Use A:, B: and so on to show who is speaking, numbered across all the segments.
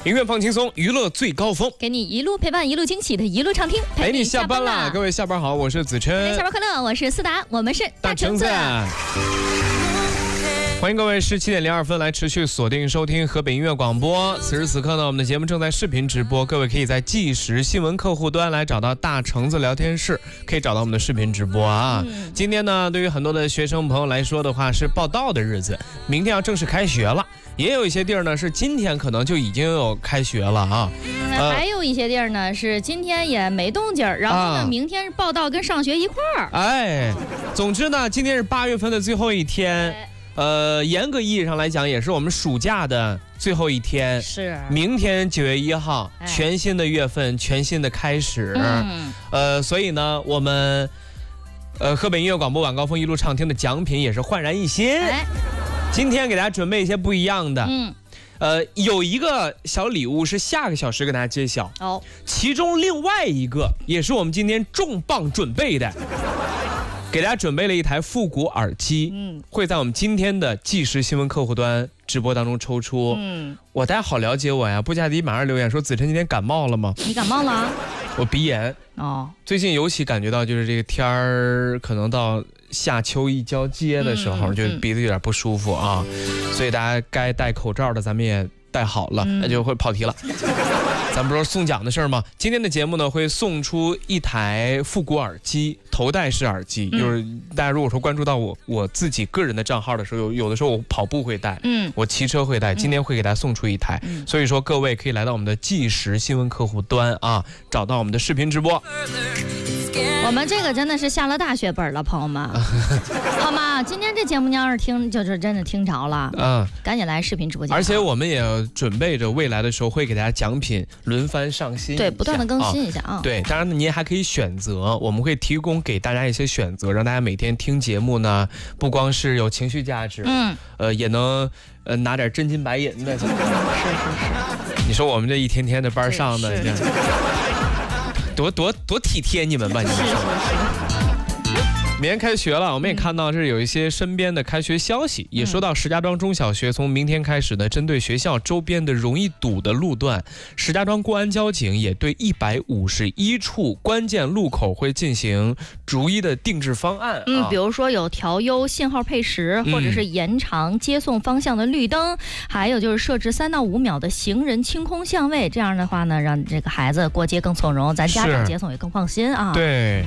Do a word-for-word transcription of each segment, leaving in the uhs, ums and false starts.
A: 音乐放轻松，娱乐最高峰，
B: 给你一路陪伴，一路惊喜的一路畅听，
A: 陪你下班啦！各位下班好，我是子琛。
B: 下班快乐，我是思达，我们是
A: 大橙子。欢迎各位十七点零二分来持续锁定收听河北音乐广播。此时此刻呢，我们的节目正在视频直播，各位可以在即时新闻客户端来找到大橙子聊天室，可以找到我们的视频直播啊。嗯、今天呢，对于很多的学生朋友来说的话，是报到的日子，明天要正式开学了。也有一些地儿呢是今天可能就已经有开学了啊，
B: 嗯呃、还有一些地儿呢是今天也没动静，然后呢、啊、明天报到跟上学一块儿。
A: 哎，总之呢，今天是八月份的最后一天。哎呃，严格意义上来讲，也是我们暑假的最后一天。
B: 是，
A: 明天九月一号，哎、全新的月份，全新的开始。嗯，呃，所以呢，我们呃河北音乐广播晚高峰一路畅听的奖品也是焕然一新。哎，今天给大家准备一些不一样的。嗯，呃，有一个小礼物是下个小时跟大家揭晓。哦，其中另外一个也是我们今天重磅准备的。给大家准备了一台复古耳机，嗯，会在我们今天的即时新闻客户端直播当中抽出。嗯，我大家好了解我呀，布加迪马上留言说子琛今天感冒了吗？
B: 你感冒了？
A: 我鼻炎哦，最近尤其感觉到就是这个天儿可能到夏秋一交接的时候，嗯、就鼻子有点不舒服啊，嗯、所以大家该戴口罩的咱们也戴好了，那、嗯、就会跑题了。咱们不是送奖的事儿吗？今天的节目呢会送出一台复古耳机，头戴式耳机。嗯、就是大家如果说关注到我我自己个人的账号的时候，有有的时候我跑步会戴，嗯，我骑车会戴，今天会给大家送出一台。嗯、所以说各位可以来到我们的即时新闻客户端啊，找到我们的视频直播。
B: 我们这个真的是下了大血本了，朋友们，好吗？今天这节目你要是听，就是真的听着了，嗯，赶紧来视频直播间。
A: 而且我们也准备着未来的时候会给大家奖品轮番上新，
B: 对，不断的更新一下啊。
A: 对，当然您还可以选择，我们会提供给大家一些选择，让大家每天听节目呢，不光是有情绪价值，嗯，呃，也能呃拿点真金白银的。是是是。你说我们这一天天的班上的，这样。多多多体贴你们吧，你们说。明天开学了，我们也看到这有一些身边的开学消息，也说到石家庄中小学从明天开始呢，针对学校周边的容易堵的路段，石家庄公安交警也对一百五十一处关键路口会进行逐一的定制方案。
B: 嗯，啊、比如说有调优信号配时，或者是延长接送方向的绿灯，嗯、还有就是设置三到五秒的行人清空相位，这样的话呢，让这个孩子过街更从容，咱家长接送也更放心啊。
A: 对。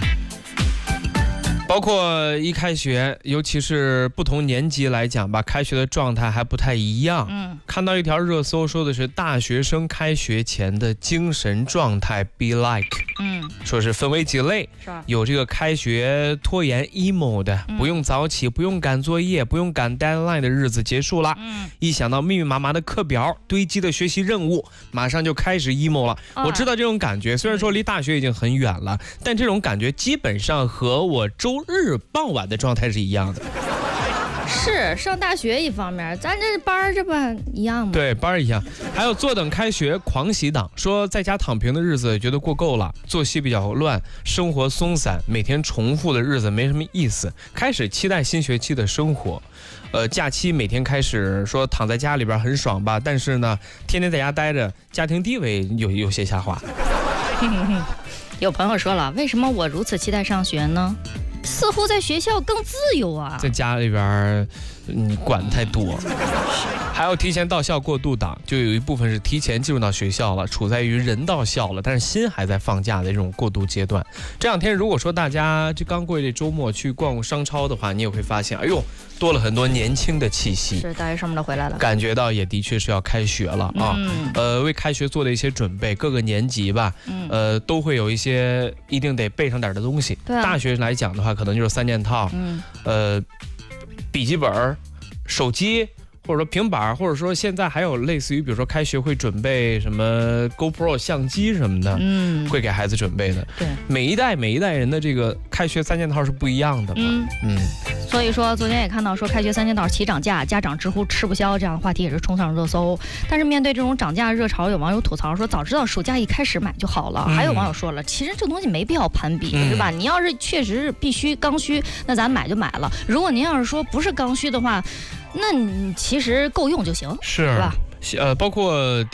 A: 包括一开学，尤其是不同年级来讲吧，开学的状态还不太一样。嗯，看到一条热搜说的是大学生开学前的精神状态 be like， 嗯，说是分为几类，有这个开学拖延 emo 的，嗯、不用早起，不用赶作业，不用赶 deadline 的日子结束了。嗯，一想到密密麻麻的课表、堆积的学习任务，马上就开始 emo 了。啊、我知道这种感觉，虽然说离大学已经很远了，但这种感觉基本上和我周日傍晚的状态是一样的。
B: 是上大学一方面，咱这班儿这不一样吗？
A: 对，班儿一样。还有坐等开学狂喜党，说在家躺平的日子觉得过够了，作息比较乱，生活松散，每天重复的日子没什么意思，开始期待新学期的生活。呃，假期每天开始说躺在家里边很爽吧，但是呢，天天在家待着，家庭地位有有些下滑。
B: 有朋友说了，为什么我如此期待上学呢？似乎在学校更自由啊，
A: 在家里边你管太多。还有提前到校过渡党，就有一部分是提前进入到学校了，处在于人到校了，但是心还在放假的这种过渡阶段。这两天如果说大家这刚过这周末去逛商超的话，你也会发现，哎呦，多了很多年轻的气息。
B: 是，大学生们都回来了，
A: 感觉到也的确是要开学了啊。嗯、呃，为开学做的一些准备，各个年级吧，嗯、呃，都会有一些一定得备上点的东西。对、啊，大学来讲的话，可能就是三件套，嗯，呃，笔记本、手机。或者说平板，或者说现在还有类似于比如说开学会准备什么 GoPro 相机什么的，嗯，会给孩子准备的。对，每一代每一代人的这个开学三件套是不一样的嘛。嗯嗯。
B: 所以说昨天也看到说开学三件套齐涨价，家长直呼吃不消，这样的话题也是冲上热搜。但是面对这种涨价热潮，有网友吐槽说早知道暑假一开始买就好了。嗯、还有网友说了，其实这东西没必要攀比，嗯、是吧？你要是确实是必须刚需，那咱买就买了。如果您要是说不是刚需的话，那你其实够用就行，
A: 是，
B: 是吧？
A: 呃，包括。